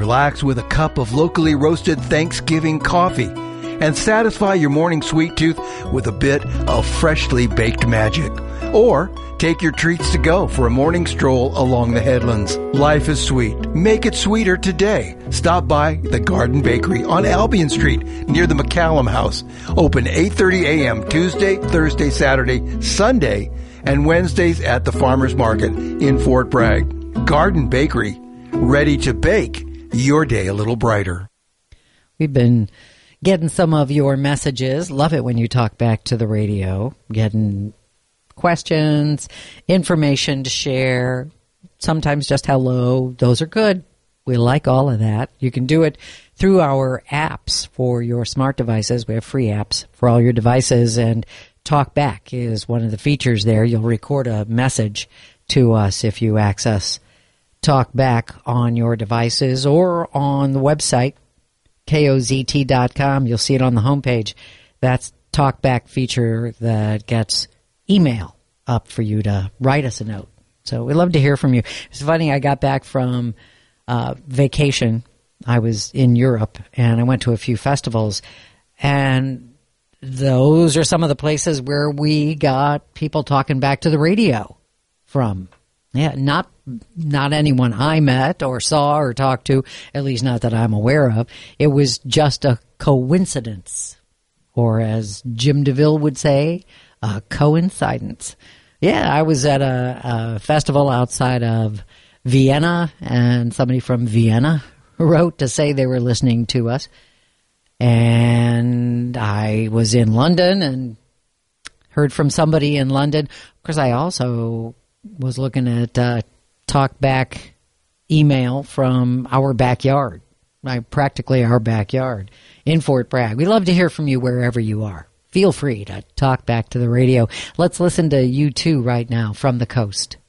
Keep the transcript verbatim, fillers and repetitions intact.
relax with a cup of locally roasted Thanksgiving coffee and satisfy your morning sweet tooth with a bit of freshly baked magic. Or take your treats to go for a morning stroll along the headlands. Life is sweet. Make it sweeter today. Stop by the Garden Bakery on Albion Street near the McCallum House. Open eight thirty a.m. Tuesday, Thursday, Saturday, Sunday, and Wednesdays at the Farmers Market in Fort Bragg. Garden Bakery, ready to bake your day a little brighter. We've been getting some of your messages. Love it when you talk back to the radio. Getting questions, information to share, sometimes just hello. Those are good. We like all of that. You can do it through our apps for your smart devices. We have free apps for all your devices, and TalkBack is one of the features there. You'll record a message to us if you access TalkBack on your devices or on the website, K O Z T dot com. You'll see it on the homepage. That's TalkBack feature that gets email up for you to write us a note. So we love to hear from you. It's funny, I got back from uh, vacation. I was in Europe, and I went to a few festivals, and those are some of the places where we got people talking back to the radio from. Yeah, not not anyone I met or saw or talked to, at least not that I'm aware of. It was just a coincidence, or as Jim DeVille would say, a coincidence. Yeah, I was at a, a festival outside of Vienna, and somebody from Vienna wrote to say they were listening to us. And I was in London and heard from somebody in London. Of course, I also was looking at uh, TalkBack email from our backyard, right, practically our backyard in Fort Bragg. We love to hear from you wherever you are. Feel free to talk back to the radio. Let's listen to U two right now from the coast.